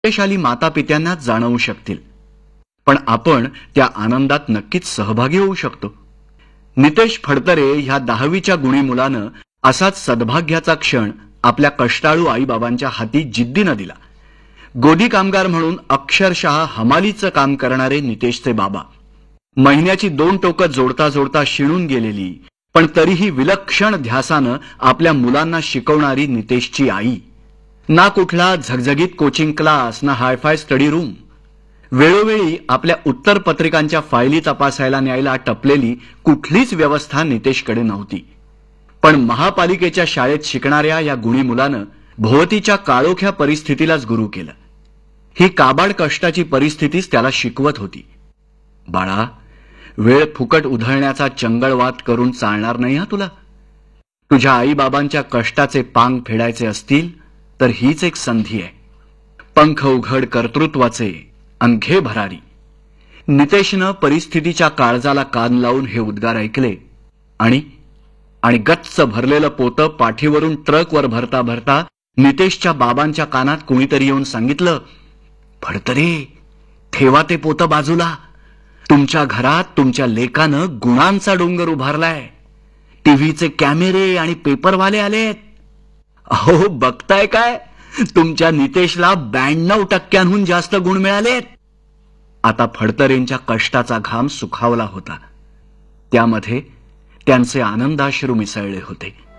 शक्तिशाली मातापित्यांनाच जाणवू शकतील, पण आपण त्या आनंदात नक्कीच सहभागी होऊ शकतो. नितेश फडतरे ह्या 10वीच्या गुणी मुलानं असाच सद्भाग्याचा क्षण आपल्या कष्टाळू आईबाबांच्या हाती जिद्दीनं दिला. गोदी कामगार म्हणून अक्षरशः हमालीचं काम करणारे नितेशचे बाबा, महिन्याची 2 टोकं जोडता जोडता शिणून गेलेली पण तरीही विलक्षण ध्यासानं आपल्या मुलांना शिकवणारी नितेशची आई, ना कुठला झगझगीत कोचिंग क्लास ना हायफाय स्टडी रूम, वेळोवेळी आपल्या उत्तरपत्रिकांच्या फायली तपासायला न्यायला टपलेली कुठलीच व्यवस्था नितेशकडे नव्हती. पण महापालिकेच्या शाळेत शिकणाऱ्या या गुणी मुलानं भोवतीच्या काळोख्या परिस्थितीलाच गुरु केलं. ही काबाड कष्टाची परिस्थितीच त्याला शिकवत होती. बाळा, वेळ फुकट उधळण्याचा चंगळवात करून चालणार नाही हा तुला. तुझ्या आईबाबांच्या कष्टाचे पांग फेडायचे असतील तर हीच एक संधी आहे. पंख उघड कर्तृत्वाचे अन घे भरारी. नितेशनं परिस्थितीच्या काळजाला कान लावून हे उद्गार ऐकले आणि गच्च भरलेलं पोतं पाठीवरून ट्रकवर भरता भरता नितेशच्या बाबांच्या कानात कुणीतरी येऊन सांगितलं, फडतरे, ठेवा ते पोतं बाजूला. तुमच्या घरात तुमच्या लेकानं गुणांचा डोंगर उभारलाय. टीव्हीचे कॅमेरे आणि पेपरवाले आलेत. अहो, बघताय काय, तुमच्या नितेशला 92% जास्त गुण मिळालेत. आता फडतरेंच्या कष्टाचा घाम सुखावला होता. त्यामध्ये त्यांचे आनंदाश्रू मिसळले होते.